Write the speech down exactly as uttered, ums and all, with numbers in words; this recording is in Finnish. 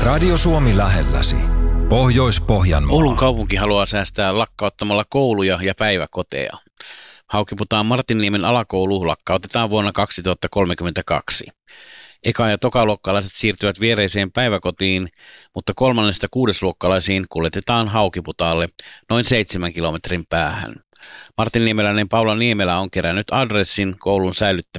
Radio Suomi lähelläsi. Pohjois-Pohjanmaa. Oulun kaupunki haluaa säästää lakkauttamalla kouluja ja päiväkoteja. Haukiputaan Martinniemen alakoulu lakkautetaan vuonna kaksituhattakolmekymmentäkaksi. Eka- ja tokaluokkalaiset siirtyvät viereiseen päiväkotiin, mutta kolmannesta kuudesluokkalaisiin kuljetetaan Haukiputaalle noin seitsemän kilometrin päähän. Martinniemeläinen Paula Niemelä on kerännyt adressin koulun säilyttämiseksi